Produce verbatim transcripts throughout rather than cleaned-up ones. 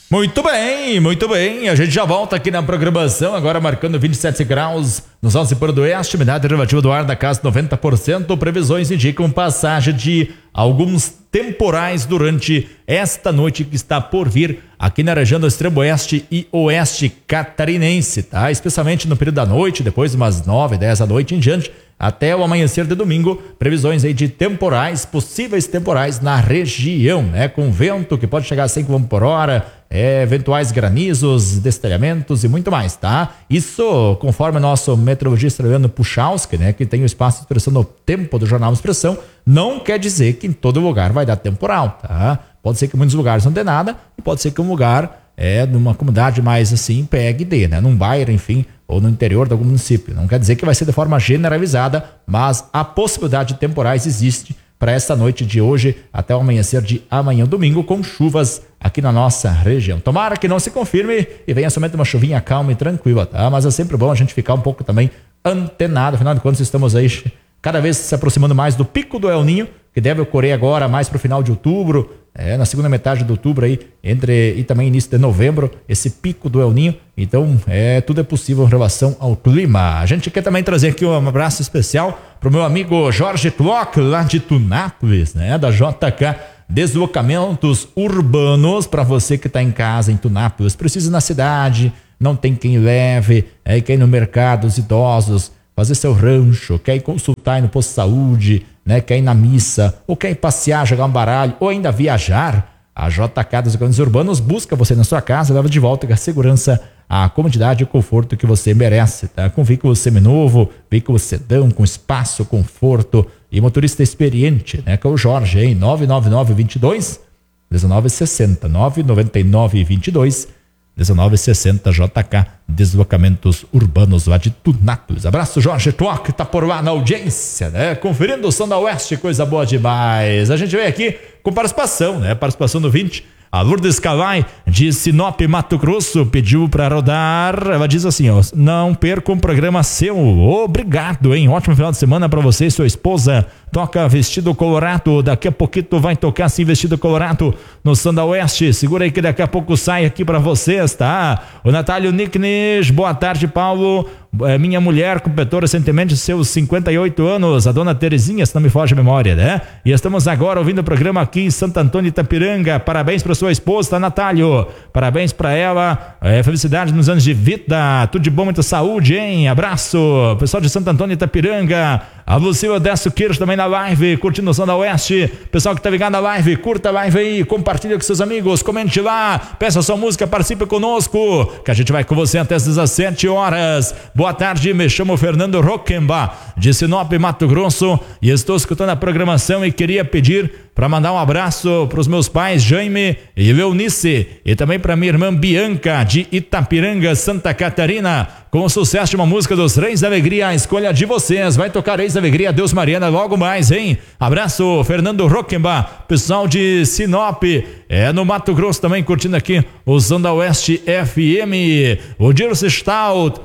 Muito bem, muito bem. A gente já volta aqui na programação, agora marcando vinte e sete graus no Sol Ciporo do Oeste, umidade relativa do ar da casa noventa por cento. Previsões indicam passagem de alguns temporais durante esta noite que está por vir aqui na região do extremo oeste e oeste catarinense, tá? Especialmente no período da noite, depois de umas nove, dez da noite em diante, até o amanhecer de domingo, previsões aí de temporais, possíveis temporais na região, né? Com vento que pode chegar a cem quilômetros por hora, é, eventuais granizos, destelhamentos e muito mais, tá? Isso conforme o nosso meteorologista Leandro Puchalski, né? Que tem o espaço de expressão no tempo do Jornal Expressão, não quer dizer que em todo lugar vai dar temporal, tá? Pode ser que em muitos lugares não dê nada e pode ser que um lugar, é, numa comunidade mais assim, pegue e dê, né? Num bairro, enfim, ou no interior de algum município. Não quer dizer que vai ser de forma generalizada, mas a possibilidade de temporais existe para essa noite de hoje até o amanhecer de amanhã, domingo, com chuvas aqui na nossa região. Tomara que não se confirme e venha somente uma chuvinha calma e tranquila, tá? Mas é sempre bom a gente ficar um pouco também antenado, afinal de contas estamos aí cada vez se aproximando mais do pico do El Ninho, que deve ocorrer agora mais para o final de outubro, é, na segunda metade de outubro aí, entre e também início de novembro, esse pico do El Ninho. Então, é, tudo é possível em relação ao clima. A gente quer também trazer aqui um abraço especial pro meu amigo Jorge Clock, lá de Tunápolis, né, da J K Deslocamentos Urbanos, para você que está em casa em Tunápolis, precisa ir na cidade, não tem quem leve, é, quer ir no mercado, os idosos, fazer seu rancho, quer ir consultar aí no posto de saúde, né, quer ir na missa, ou quer ir passear, jogar um baralho, ou ainda viajar, a J K Deslocamentos Urbanos busca você na sua casa, leva de volta com a segurança, a comodidade e o conforto que você merece, tá? Com veículo seminovo, veículo sedã, com espaço, conforto e motorista experiente, né? Que é o Jorge, hein? nove nove nove, vinte e dois, dezenove sessenta, nove nove nove, vinte e dois, dezenove sessenta, J K Deslocamentos Urbanos lá de Tunápolis. Abraço, Jorge Clock, tá por lá na audiência, né? Conferindo o som da Oeste, coisa boa demais. A gente vem aqui com participação, né? Participação do vinte. A Lourdes Calai, de Sinop, Mato Grosso, pediu para rodar. Ela diz assim, ó: não perca um programa seu. Obrigado, hein? Ótimo final de semana para você e sua esposa. Toca Vestido Colorado. Daqui a pouquinho vai tocar sim Vestido Colorado no Sanda Oeste. Segura aí que daqui a pouco sai aqui para vocês, tá? O Natálio Nicknes, boa tarde, Paulo. É, minha mulher completou recentemente seus cinquenta e oito anos, a dona Terezinha, se não me foge a memória, né? E estamos agora ouvindo o programa aqui em Santo Antônio Itapiranga. Parabéns para sua esposa, Natálio. Parabéns para ela. É, felicidade nos anos de vida. Tudo de bom, muita saúde, hein? Abraço. Pessoal de Santo Antônio Itapiranga. A Lucila Décio Queiroz também na live, curtindo o som da Oeste. Pessoal que tá ligado na live, curta a live aí, compartilha com seus amigos, comente lá, peça sua música, participe conosco, que a gente vai com você até as dezessete horas. Boa tarde, me chamo Fernando Roquemba, de Sinop, Mato Grosso, e estou escutando a programação e queria pedir para mandar um abraço para os meus pais Jaime e Leonice, e também para minha irmã Bianca, de Itapiranga, Santa Catarina, com o sucesso de uma música dos Reis da Alegria, a escolha de vocês. Vai tocar Reis da Alegria, Deus Mariana, logo mais, hein? Abraço, Fernando Roquemba, pessoal de Sinop, é no Mato Grosso também, curtindo aqui o Zanda Oeste F M. O Dirce Stout,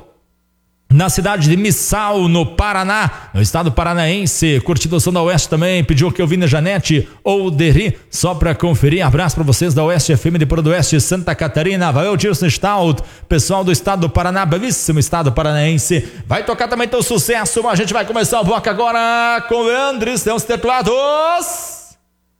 na cidade de Missal, no Paraná, no estado paranaense, curtindo o som da Oeste também, pediu que eu vi na Janete ou Deri, só pra conferir. Abraço pra vocês da Oeste F M de Porto do Oeste, Santa Catarina. Valeu, Tirson Stout, pessoal do estado do Paraná, belíssimo estado paranaense. Vai tocar também teu sucesso, mas a gente vai começar o bloco agora com o Leandro, tem os teclados.